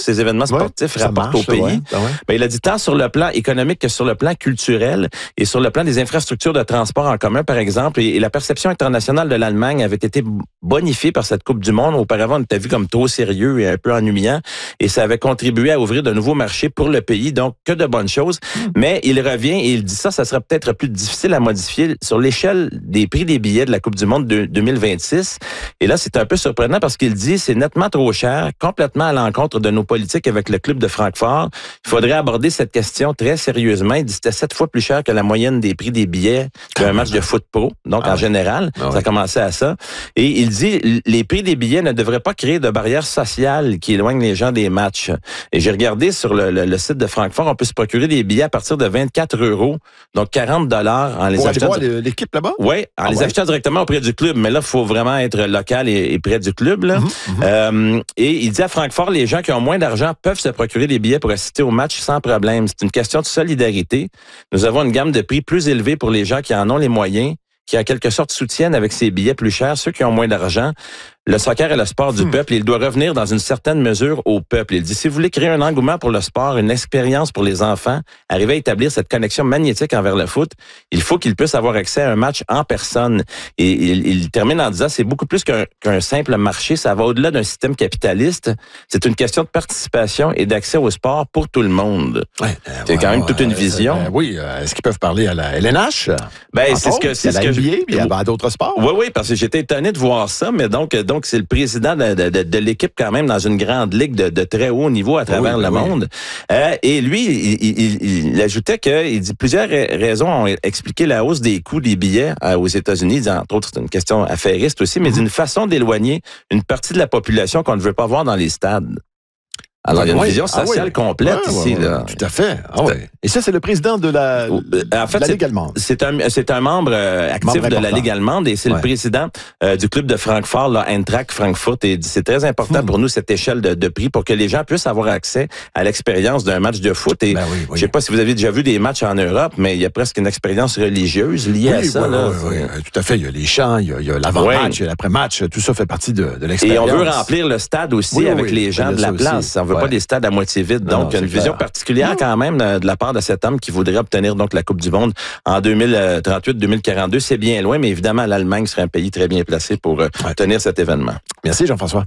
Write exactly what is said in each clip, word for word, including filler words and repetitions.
ces événements sportifs ouais, rapportent marche, au pays. Ouais, ouais. Ben, il a dit tant sur le plan économique que sur le plan culturel et sur le plan des infrastructures de transport en commun, par exemple. Et, et la perception internationale de l'Allemagne avait été bonifiée par cette Coupe du Monde. Auparavant, on était vu comme trop sérieux et un peu ennuyant. Et ça avait contribué à ouvrir de nouveaux marchés pour le pays. Donc, que de bonnes choses. Mmh. Mais il revient et il dit ça, ça sera peut-être plus difficile à modifier sur l'échelle des prix des billets de la Coupe du Monde de deux mille vingt-six. Et là, c'est un peu surprenant parce qu'il dit c'est nettement trop cher, complètement à l'encontre de nos politiques avec le club de Francfort. Il faudrait aborder cette question très sérieusement. Il dit que c'était sept fois plus cher que la moyenne des prix des billets d'un match de foot pro. Donc, ah en oui. général, ah ça oui. commençait à ça. Et il dit les prix des billets ne devraient pas créer de barrières sociales qui éloignent les gens des matchs. Et j'ai regardé sur le, le, le site de Francfort, on peut se procurer des billets à partir de vingt-quatre euros, donc quarante dollars en les Pour achetant. Aller voir l'équipe là-bas? Oui, en ah les ouais. achetant directement auprès du club. Mais là, il faut vraiment être local et, et près du club. Là. Mm-hmm. Euh, et il dit à Francfort, les gens qui ont moins d'argent peuvent se procurer des billets pour assister au match sans problème. C'est une question de solidarité. Nous avons une gamme de prix plus élevée pour les gens qui en ont les moyens, qui en quelque sorte soutiennent avec ces billets plus chers ceux qui ont moins d'argent. Le soccer est le sport du hmm. peuple et il doit revenir dans une certaine mesure au peuple. Il dit, si vous voulez créer un engouement pour le sport, une expérience pour les enfants, arriver à établir cette connexion magnétique envers le foot, il faut qu'ils puissent avoir accès à un match en personne. Et il, il termine en disant, c'est beaucoup plus qu'un, qu'un simple marché, ça va au-delà d'un système capitaliste. C'est une question de participation et d'accès au sport pour tout le monde. Ouais, euh, c'est ouais, quand même ouais, toute une vision. Euh, oui, euh, est-ce qu'ils peuvent parler à la L N H? Ben, c'est ce que c'est ce que je... puis il y a d'autres sports. Oui, oui, parce que j'étais étonné de voir ça, mais donc, donc c'est le président de, de, de l'équipe quand même dans une grande ligue de, de très haut niveau à travers oui, le oui. monde. Euh, et lui, il, il, il ajoutait que il dit plusieurs raisons ont expliqué la hausse des coûts des billets euh, aux États-Unis. Il dit, entre autres, c'est une question affairiste aussi, mais mm-hmm. d'une façon d'éloigner une partie de la population qu'on ne veut pas voir dans les stades. Alors, il y a une oui. vision sociale ah oui. complète ouais, ici. Ouais, là. Tout à fait. Ah ouais. Et ça, c'est le président de la, en fait, de la Ligue allemande. C'est un, c'est un membre euh, actif membre de la Ligue allemande et c'est ouais. le président euh, du club de Francfort, là, Eintracht Frankfurt. Et c'est très important hmm. pour nous, cette échelle de, de prix, pour que les gens puissent avoir accès à l'expérience d'un match de foot. Et ben oui, oui. je sais pas si vous avez déjà vu des matchs en Europe, mais il y a presque une expérience religieuse liée oui, à ça. Oui, là. Oui, oui, tout à fait. Il y a les chants, il y a, il y a l'avant-match, oui. il y a l'après-match. Tout ça fait partie de, de l'expérience. Et on veut remplir le stade aussi oui, avec oui, les gens de la place. Aussi. On veut ouais. pas des stades à moitié vide. Donc, non, il y a une vision clair. particulière non. quand même de la part de cet homme qui voudrait obtenir donc la Coupe du Monde en deux mille trente-huit deux mille quarante-deux. C'est bien loin, mais évidemment, l'Allemagne serait un pays très bien placé pour euh, ouais. tenir cet événement. Merci, Jean-François.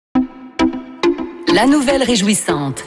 La nouvelle réjouissante.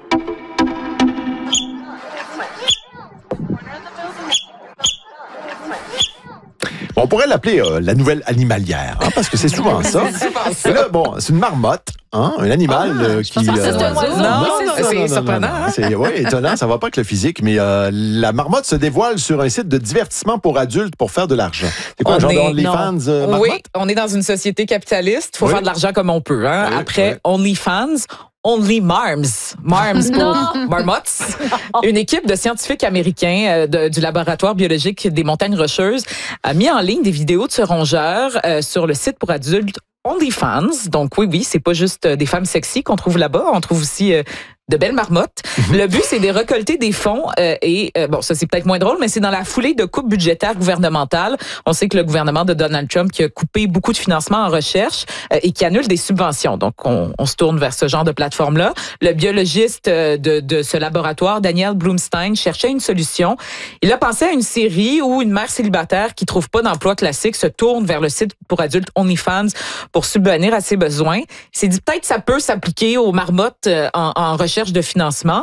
On pourrait l'appeler euh, la nouvelle animalière, hein, parce que c'est souvent ça. Et là, bon, c'est une marmotte, hein, un animal ah, euh, qui... Euh, c'est un oiseau. Non, non, c'est, c'est surprenant. Hein? C'est ouais, étonnant, ça va pas avec le physique, mais euh, la marmotte se dévoile sur un site de divertissement pour adultes pour faire de l'argent. C'est quoi, on genre est, d'OnlyFans euh, marmotte? Oui, on est dans une société capitaliste, il faut oui. faire de l'argent comme on peut. Hein? Oui, Après, oui. OnlyFans... Only Marms, Marms pour marmottes. Une équipe de scientifiques américains euh, de, du laboratoire biologique des montagnes rocheuses a mis en ligne des vidéos de ce rongeur euh, sur le site pour adultes OnlyFans. Donc oui, oui, c'est pas juste des femmes sexy qu'on trouve là-bas, on trouve aussi euh, de belles marmottes. Mm-hmm. Le but, c'est de récolter des fonds euh, et, euh, bon, ça c'est peut-être moins drôle, mais c'est dans la foulée de coupes budgétaires gouvernementales. On sait que le gouvernement de Donald Trump qui a coupé beaucoup de financement en recherche euh, et qui annule des subventions. Donc, on, on se tourne vers ce genre de plateforme-là. Le biologiste euh, de, de ce laboratoire, Daniel Blumstein, cherchait une solution. Il a pensé à une série où une mère célibataire qui trouve pas d'emploi classique se tourne vers le site pour adultes OnlyFans pour subvenir à ses besoins. Il s'est dit peut-être ça peut s'appliquer aux marmottes euh, en, en recherche de financement.